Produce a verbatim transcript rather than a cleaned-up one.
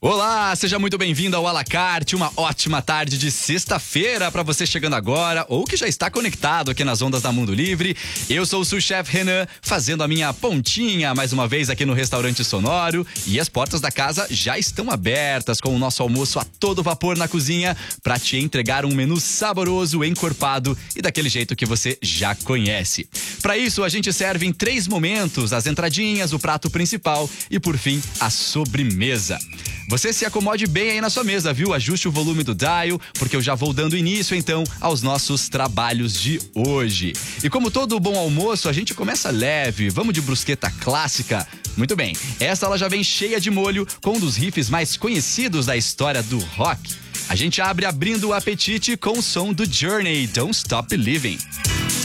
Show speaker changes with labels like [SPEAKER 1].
[SPEAKER 1] Olá, seja muito bem-vindo ao A La Carte, uma ótima tarde de sexta-feira para você chegando agora ou que já está conectado aqui nas ondas da Mundo Livre. Eu sou o sous-chefe Renan, fazendo a minha pontinha mais uma vez aqui no Restaurante Sonoro, e as portas da casa já estão abertas com o nosso almoço a todo vapor na cozinha para te entregar um menu saboroso, encorpado e daquele jeito que você já conhece. Para isso, a gente serve em três momentos: as entradinhas, o prato principal e, por fim, a sobremesa. Você se acomode bem aí na sua mesa, viu? Ajuste o volume do dial, porque eu já vou dando início, então, aos nossos trabalhos de hoje. E como todo bom almoço, a gente começa leve. Vamos de brusqueta clássica? Muito bem, essa ela já vem cheia de molho, com um dos riffs mais conhecidos da história do rock. A gente abre abrindo o apetite com o som do Journey, Don't Stop Believing.